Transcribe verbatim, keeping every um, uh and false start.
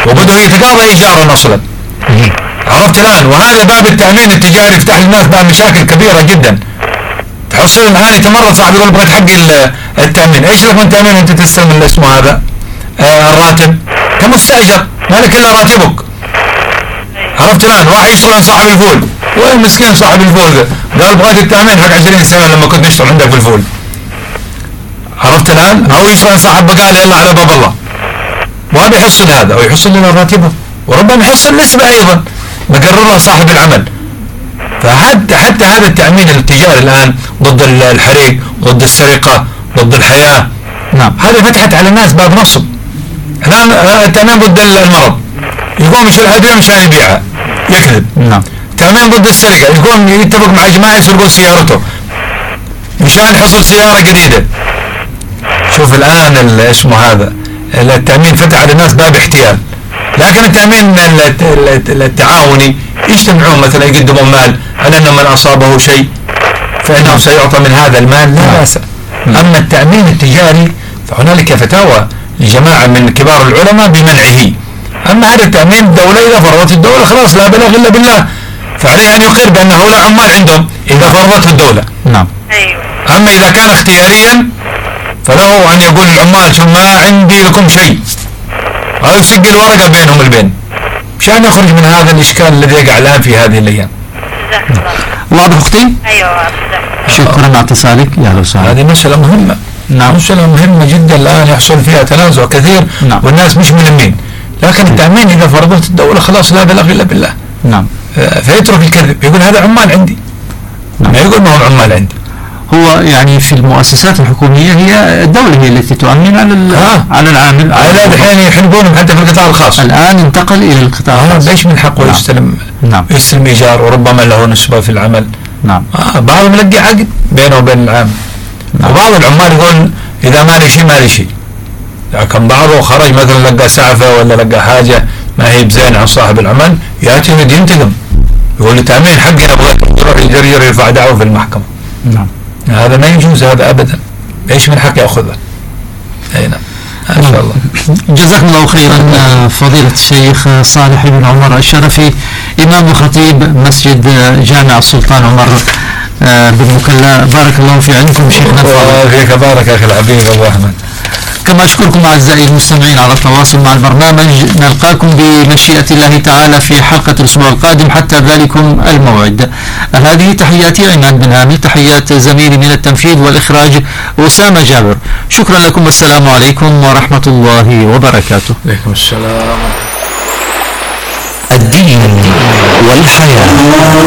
وبدأوا يتقاضى إيجارا أصلا. عرفت الآن؟ وهذا باب التأمين التجاري يفتح للناس باب مشاكل كبيرة جدا. تحصل الآن يتمرد صاحب يقول بغيت حق التأمين. إيش لك من تأمين أنت تستلم اللي اسمه هذا آه الراتب كمستأجر، مالك إلا راتبك. عرفت الآن؟ راح يشتغل صاحب الفول، وين مسكين صاحب الفول قال بغيت التأمين حق عشرين سنة لما كنت نشتغل عندك في الفول. عرفت الآن؟ أو يشتغل صاحب بقالة إلا على باب الله، ما بيحصل هذا، أو يحصل لنا راتبه، وربما يحصل نسبة أيضا مقررها صاحب العمل. فحتى حتى هذا التأمين التجاري الآن ضد الحريق، ضد السرقة، ضد الحياة، نعم، هذه فتحت على الناس باب نصب. الآن التأمين ضد المرض، يقوم يشتري أدوية مشان يبيعها يكذب. نعم. تأمين ضد السرقة، يقوم يتفق مع جماعة يسرقون سيارته مشان يحصل سيارة جديدة. شوف الآن اسمه هذا التأمين فتح على الناس باب احتيال. لكن التأمين التعاوني يجتمعون مثلا يقدمون مال على أن من أصابه شيء فإنه سيعطى من هذا المال لا بأس. أما التأمين التجاري فهنالك فتاوى لجماعة من كبار العلماء بمنعه. أما هذا التأمين الدولة إذا فرضت الدولة خلاص لا بلاغ إلا بالله، فعليه أن يقر بأن هؤلاء عمال عندهم إذا فرضته الدولة. نعم. أما إذا كان اختياريا فله أن يقول للعمال شو ما عندي لكم شيء، أو يسق الورقة بينهم البين مشان يخرج من هذا الإشكال الذي يقع الآن في هذه الأيام. واضح أختي؟ أيوة. شكرا على اتصالك. يا أهلا وسهلا. هذه مسألة مهمة. نعم. مسألة مهمة جدا الآن يحصل فيها تنازع كثير. نعم. والناس مش ملمين. لكن التأمين إذا فرضت الدولة خلاص لا بلاغ إلا بالله. نعم. فيترك الكذب، يقول هذا عمال عندي. نعم. ما يقول ما هو عمال عندي. هو يعني في المؤسسات الحكومية هي الدولة هي التي تؤمن على آه. على العامل. على الحين يحلبونهم حتى في القطاع الخاص. الآن انتقل إلى القطاع الخاص. آه. ليش من حقه نعم. يستلم نعم. يستلم إيجار وربما له نسبة في العمل. نعم. آه. بعضهم يلقي عقد بينه وبين العامل. نعم. وبعض العمال يقول إذا ما لي شيء ما لي شيء. لكن بعضه خرج مثلا لقى سعفة ولا لقى حاجة ما هي بزين عن صاحب العمل يأتي ينتقم، يقول لي تأمين حقي أبغى يروح يجري يرفع دعوة في المحكمة. نعم. هذا ما يجوز هذا أبدا. إيش من حق يأخذه؟ أي نعم. إن شاء الله. جزاكم الله خيرا فضيلة الشيخ صالح بن عمر الشرفي، إمام وخطيب مسجد جامع السلطان عمر بن مكلا. بارك الله في علمكم شيخنا. الله فيك بارك أخي الحبيب أبو أحمد. كما أشكركم أعزائي المستمعين على التواصل مع البرنامج. نلقاكم بمشيئة الله تعالى في حلقة الأسبوع القادم حتى ذلكم الموعد. هذه تحياتي عماد بن هامي، تحيات زميلي من التنفيذ والإخراج أسامة جابر. شكرا لكم والسلام عليكم ورحمة الله وبركاته. عليكم السلام. الدين والحياة.